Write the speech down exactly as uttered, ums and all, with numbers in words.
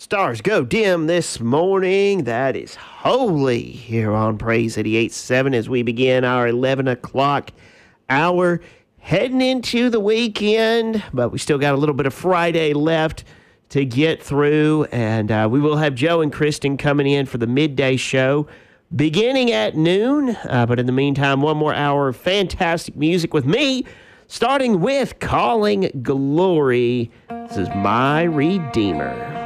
Stars go dim this morning. That is holy here on Praise eighty-eight point seven as we begin our eleven o'clock hour. Heading into the weekend, but we still got a little bit of Friday left to get through. And uh, we will have Joe and Kristen coming in for the midday show beginning at noon. Uh, but in the meantime, one more hour of fantastic music with me, starting with Calling Glory. This is My Redeemer.